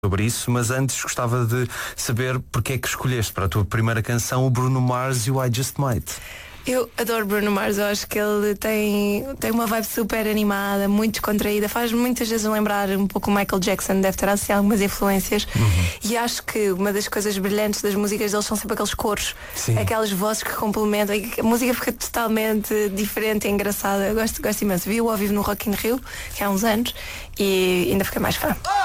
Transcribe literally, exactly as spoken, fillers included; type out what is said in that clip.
sobre isso, mas antes gostava de saber porque é que escolheste para a tua primeira canção o Bruno Mars e o I Just Might. Eu adoro Bruno Mars, eu acho que ele tem, tem uma vibe super animada, muito descontraída, faz muitas vezes lembrar um pouco o Michael Jackson, deve ter assim algumas influências. Uhum. E acho que uma das coisas brilhantes das músicas deles são sempre aqueles coros, Sim. aquelas vozes que complementam, e a música fica totalmente diferente e engraçada. Eu gosto, gosto imenso. Vi-o ao vivo no Rock in Rio, que há uns anos, e ainda fiquei mais fã.